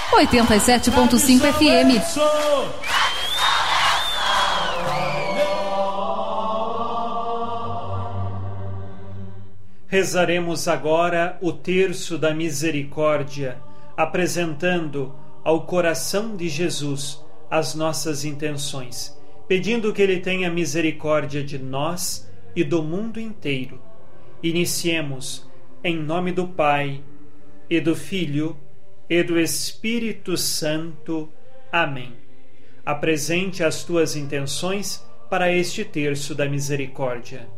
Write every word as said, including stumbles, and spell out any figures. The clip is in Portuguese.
oitenta e sete ponto cinco F M. Rezaremos agora o terço da misericórdia, apresentando ao coração de Jesus as nossas intenções, pedindo que Ele tenha misericórdia de nós e do mundo inteiro. Iniciemos em nome do Pai, e do Filho, e do Espírito Santo. Amém. Apresente as tuas intenções para este terço da misericórdia.